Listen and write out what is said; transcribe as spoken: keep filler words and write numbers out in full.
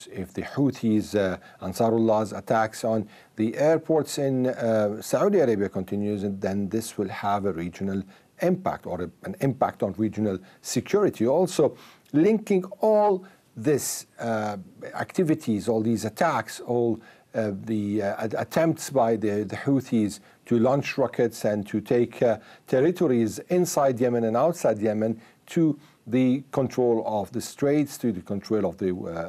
If the Houthis, uh, Ansarullah's attacks on the airports in uh, Saudi Arabia continues, then this will have a regional impact or a, an impact on regional security. Also, linking all this uh, activities, all these attacks, all uh, the uh, attempts by the, the Houthis to launch rockets and to take uh, territories inside Yemen and outside Yemen, to the control of the straits, to the control of the uh,